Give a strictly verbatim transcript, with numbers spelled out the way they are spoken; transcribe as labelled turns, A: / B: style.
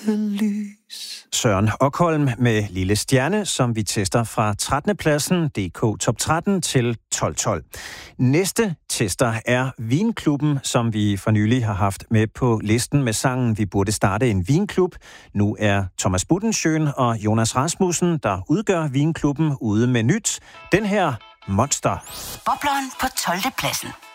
A: lys.
B: Søren Okholm med Lille Stjerne, som vi tester fra trettende pladsen, D K Top tretten til tolv tolv. Næste tester er Vinklubben, som vi for nylig har haft med på listen med sangen Vi burde starte en vinklub. Nu er Thomas Budensjøen og Jonas Rasmussen, der udgør Vinklubben, ude med nyt. Den her Monster.
C: Bobleren på tolvte pladsen.